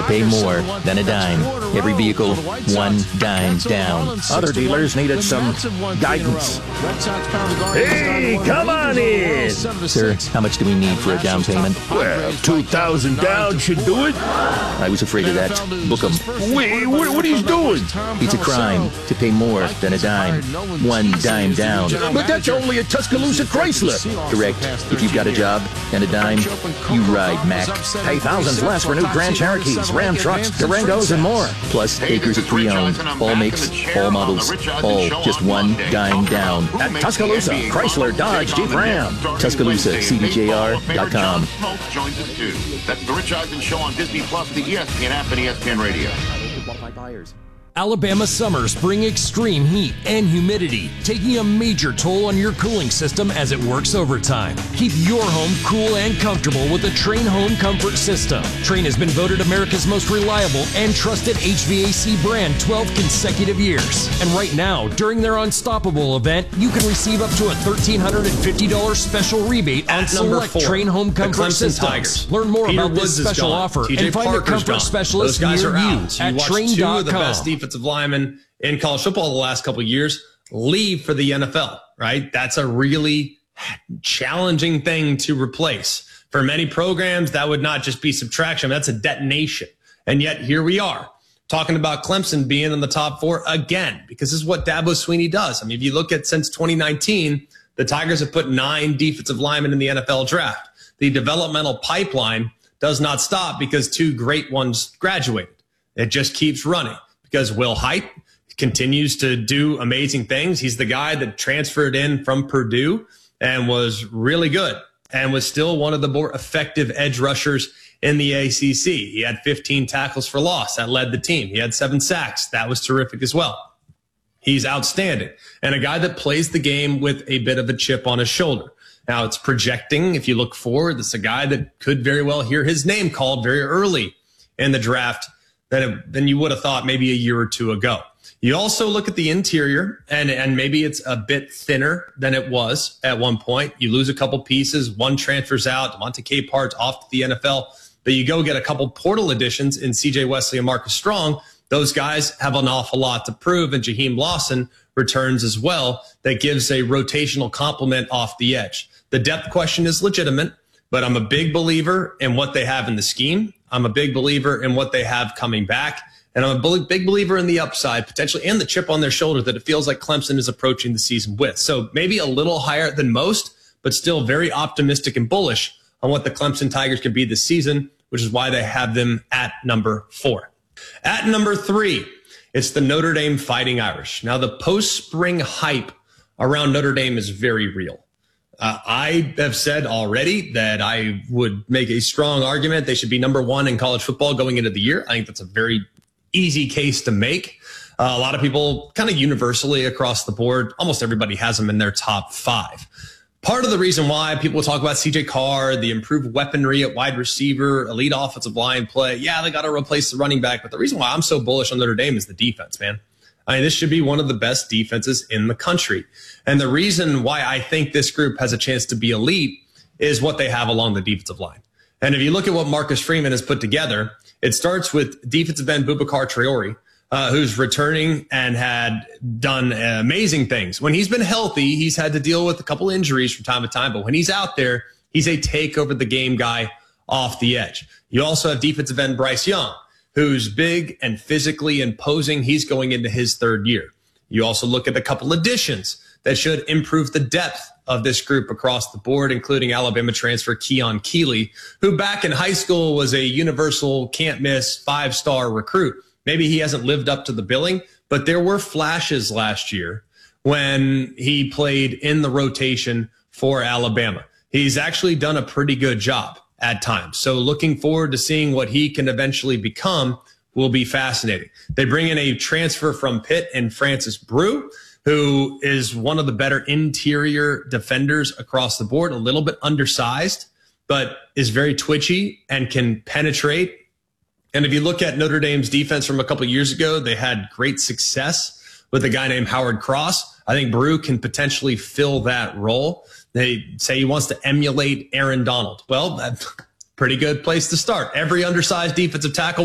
pay more than a dime. Every vehicle, one dime down. Other dealers needed some guidance. Hey, come on in. Sir, how much do we need for a down payment? Well, 2,000 down should do it. I was afraid of that. Book 'em. Wait, what he's doing? It's a crime to pay more than a dime. One dime down. But that's only a Tuscaloosa Chrysler. Correct. If you've got a job and a dime, you ride Mac. Pay thousands less for new Grand Cherokees, Ram trucks, Durangos, and more. Plus acres of pre-owned. All makes, all models, all just one dime down. At Tuscaloosa, Chrysler, Dodge, Jeep, Ram. Tuscaloosa, CDJR.com. Smoke joins us too. That's the Rich Eisen Show on Disney Plus, the ESPN app, and ESPN Radio. Alabama summers bring extreme heat and humidity, taking a major toll on your cooling system as it works overtime. Keep your home cool and comfortable with the Trane Home Comfort System. Trane has been voted America's most reliable and trusted HVAC brand 12 consecutive years. And right now, during their Unstoppable event, you can receive up to a $1,350 special rebate on select Trane Home Comfort Systems. Tigers. Learn more Peter about this Woods is special gone. offer TJ and find Parker's a comfort gone. specialist Those guys near are you out. at You watched Trane.com. two of the best defensive linemen in college football the last couple of years leave for the NFL, right? That's a really challenging thing to replace. For many programs, that would not just be subtraction. That's a detonation. And yet here we are talking about Clemson being in the top 4 again, because this is what Dabo Swinney does. I mean, if you look at since 2019, the Tigers have put 9 defensive linemen in the NFL draft. The developmental pipeline does not stop because 2 great ones graduated. It just keeps running because Will Height continues to do amazing things. He's the guy that transferred in from Purdue and was really good and was still one of the more effective edge rushers in the ACC. He had 15 tackles for loss. That led the team. He had 7 sacks. That was terrific as well. He's outstanding and a guy that plays the game with a bit of a chip on his shoulder. Now it's projecting. If you look forward, it's a guy that could very well hear his name called very early in the draft than you would have thought maybe a year or 2 ago. You also look at the interior, and maybe it's a bit thinner than it was at one point. You lose a couple pieces. One transfers out. Devontae Capart's off to the NFL. But you go get a couple portal additions in C.J. Wesley and Marcus Strong. Those guys have an awful lot to prove, and Jaheim Lawson returns as well. That gives a rotational complement off the edge. The depth question is legitimate, but I'm a big believer in what they have in the scheme. I'm a big believer in what they have coming back. And I'm a big believer in the upside, potentially, and the chip on their shoulder that it feels like Clemson is approaching the season with. So maybe a little higher than most, but still very optimistic and bullish on what the Clemson Tigers can be this season, which is why they have them at number 4. At number 3, it's the Notre Dame Fighting Irish. Now, the post-spring hype around Notre Dame is very real. I have said already that I would make a strong argument they should be number 1 in college football going into the year. I think that's a very easy case to make. A lot of people kind of universally across the board, almost everybody has them in their top 5. Part of the reason why people talk about C.J. Carr, the improved weaponry at wide receiver, elite offensive line play, yeah, they got to replace the running back. But the reason why I'm so bullish on Notre Dame is the defense, man. I mean, this should be one of the best defenses in the country. And the reason why I think this group has a chance to be elite is what they have along the defensive line. And if you look at what Marcus Freeman has put together, it starts with defensive end Boubacar Traore, who's returning and had done amazing things. When he's been healthy, he's had to deal with a couple injuries from time to time. But when he's out there, he's a take over the game guy off the edge. You also have defensive end Bryce Young, who's big and physically imposing. He's going into his 3rd year. You also look at a couple additions that should improve the depth of this group across the board, including Alabama transfer Keon Keeley, who back in high school was a universal can't-miss 5-star recruit. Maybe he hasn't lived up to the billing, but there were flashes last year when he played in the rotation for Alabama. He's actually done a pretty good job at times. So looking forward to seeing what he can eventually become will be fascinating. They bring in a transfer from Pitt and Francis Brew, who is one of the better interior defenders across the board, a little bit undersized, but is very twitchy and can penetrate. And if you look at Notre Dame's defense from a couple of years ago, they had great success with a guy named Howard Cross. I think Brew can potentially fill that role. They say he wants to emulate Aaron Donald. Well, that's a pretty good place to start. Every undersized defensive tackle